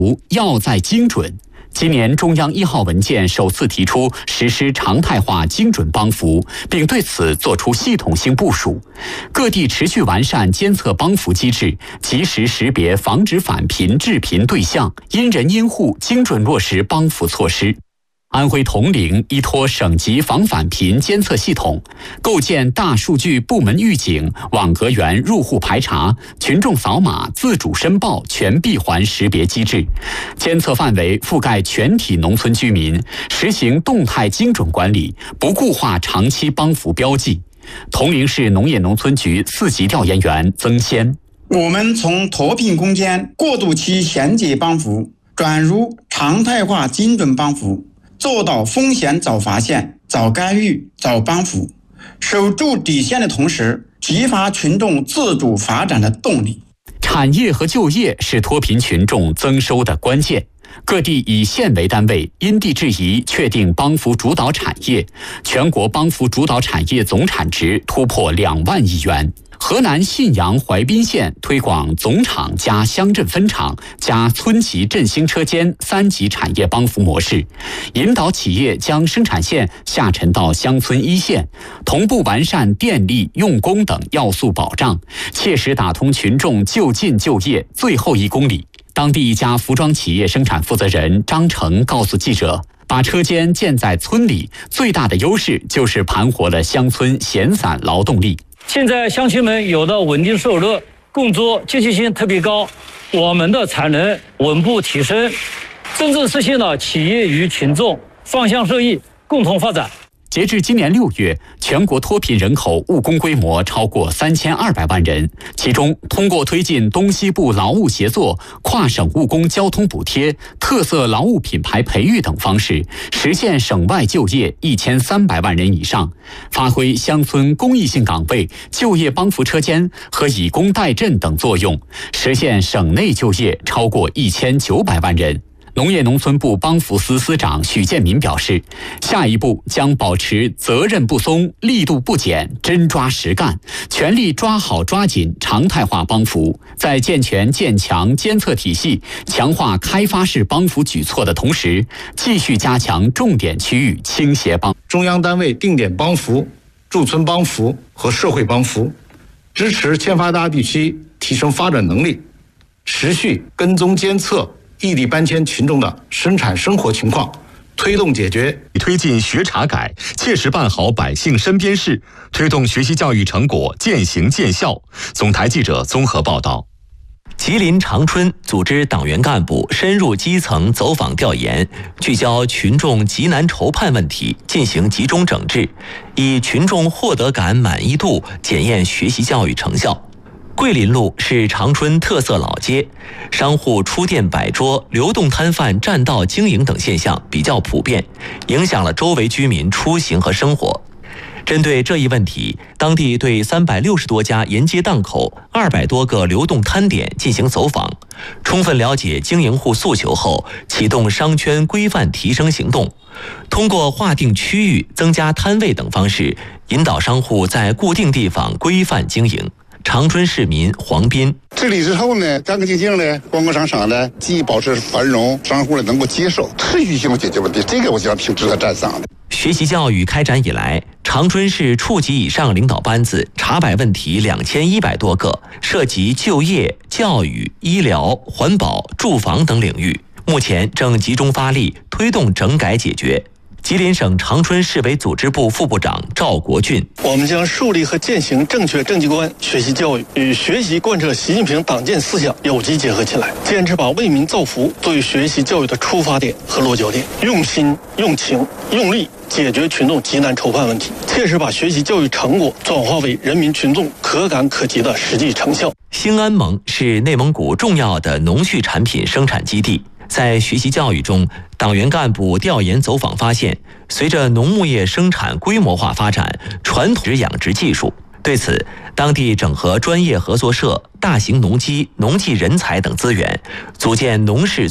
要在精准。今年中央1号文件首次提出实施常态化精准帮扶，并对此作出系统性部署。各地持续完善监测帮扶机制，及时识别防止返贫致贫对象，因人因户精准落实帮扶措施。安徽铜陵依托省级防返贫监测系统，构建大数据部门预警、网格员入户排查、群众扫码自主申报全闭环识别机制，监测范围覆盖全体农村居民，实行动态精准管理，不固化长期帮扶标记。铜陵市农业农村局4级调研员曾先： 我们从脱贫攻坚过渡期衔接帮扶转入常态化精准帮扶，做到风险早发现、早干预、早帮扶，守住底线的同时，激发群众自主发展的动力。 产业和就业是脱贫群众增收的关键。各地以县为单位，因地制宜确定帮扶主导产业，全国帮扶主导产业总产值突破2万亿元。河南信阳淮滨县推广总厂加乡镇分厂加村级振兴车间3级产业帮扶模式，引导企业将生产线下沉到乡村一线，同步完善电力、用工等要素保障，切实打通群众就近就业最后1公里。当地一家服装企业生产负责人张成告诉记者，把车间建在村里，最大的优势就是盘活了乡村闲散劳动力。 现在乡亲们有了稳定收入，工作积极性特别高，我们的产能稳步提升，真正实现了企业与群众双向受益，共同发展。 截至今年6月，全国脱贫人口务工规模超过3200万人，其中通过推进东西部劳务协作、跨省务工交通补贴、特色劳务品牌培育等方式，实现省外就业1300万人以上，发挥乡村公益性岗位、就业帮扶车间和以工代赈等作用，实现省内就业超过1900万人。农业农村部帮扶司司长许建民表示，下一步将保持责任不松、力度不减、真抓实干，全力抓好抓紧常态化帮扶，在健全建强监测体系、强化开发式帮扶举措的同时，继续加强重点区域倾斜帮。 中央单位定点帮扶、驻村帮扶和社会帮扶，支持欠发达地区提升发展能力，持续跟踪监测异地搬迁群众的生产生活情况，推动解决。 推进学查改，切实办好百姓身边事，推动学习教育成果见行见效。总台记者综合报道。 吉林长春组织党员干部深入基层走访调研，聚焦群众急难愁盼问题，进行集中整治，以群众获得感满意度检验学习教育成效。桂林路是长春特色老街，商户出店摆桌、流动摊贩占道经营等现象比较普遍，影响了周围居民出行和生活。针对这一问题，当地对360多家沿街档口、200多个流动摊点进行走访，充分了解经营户诉求后，启动商圈规范提升行动，通过划定区域、增加摊位等方式，引导商户在固定地方规范经营。长春市民黄斌： 治理之后呢，干干净净的、光光闪闪的，既保持繁荣，商户呢能够接受，持续性解决问题，这个我想挺值得赞赏的。 学习教育开展以来，长春市处级以上领导班子查摆问题2100多个，涉及就业、教育、医疗、环保、住房等领域，目前正集中发力推动整改解决。吉林省长春市委组织部副部长赵国俊： 我们将树立和践行正确政绩观学习教育，与学习贯彻习近平党建思想有机结合起来，坚持把为民造福作为学习教育的出发点和落脚点，用心、用情、用力解决群众急难愁盼问题，切实把学习教育成果转化为人民群众可感可及的实际成效。 兴安盟是内蒙古重要的农畜产品生产基地。在学习教育中，党员干部调研走访发现，随着农牧业生产规模化发展，传统养殖技术。对此，当地整合专业合作社、大型农机、农技人才等资源，组建农事